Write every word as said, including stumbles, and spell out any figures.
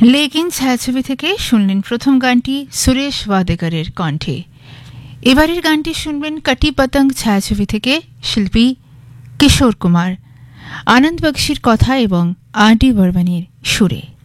লেকিন ছায়াছবি থেকে শুনলেন প্রথম গানটি সুরেশ ওয়াদেকরের কণ্ঠে। এবারের গানটি শুনবেন কাটি পতঙ্গ ছায়াছবি থেকে শিল্পী কিশোর কুমার, আনন্দ বক্সির কথা এবং আর ডি বর্মনের সুরে।